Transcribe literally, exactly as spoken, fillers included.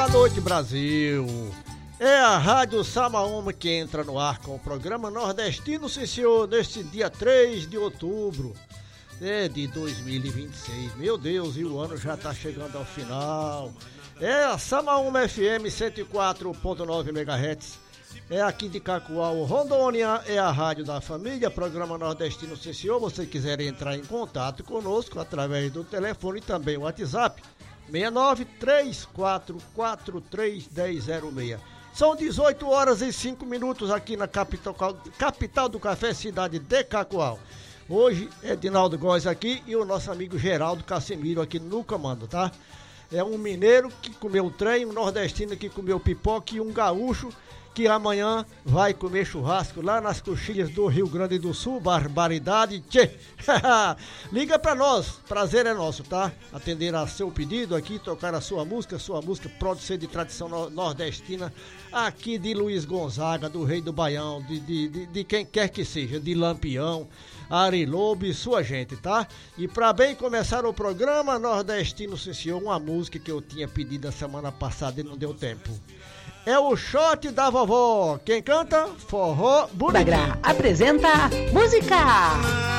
noite, Brasil. É a Rádio Samaúma que entra no ar com o programa Nordestino, sim senhor, neste dia três de outubro é, de dois mil e vinte e seis. Meu Deus, e o ano já tá chegando ao final. É a Samaúma F M cento e quatro ponto nove megahertz. É aqui de Cacoal, Rondônia, é a Rádio da Família, programa Nordestino, sim senhor. Você quiser entrar em contato conosco através do telefone e também o WhatsApp, seis nove três quatro quatro três um zero zero seis. São dezoito horas e cinco minutos aqui na capital, capital do café, cidade de Cacoal. Hoje é Dinaldo Góes aqui e o nosso amigo Geraldo Casimiro aqui no comando, tá? É um mineiro que comeu trem, um nordestino que comeu pipoca e um gaúcho que amanhã vai comer churrasco lá nas coxilhas do Rio Grande do Sul. Barbaridade, tchê! Liga pra nós, prazer é nosso, tá? Atender a seu pedido aqui, tocar a sua música. Sua música pode ser de tradição nordestina, aqui de Luiz Gonzaga, do Rei do Baião, de, de, de, de quem quer que seja, de Lampião, Ari Lobo e sua gente, tá? E pra bem começar o programa Nordestino, sim senhor, uma música que eu tinha pedido a semana passada e não deu tempo. É o Shot da Vovó. Quem canta? Forró Bonitinho. Apresenta música.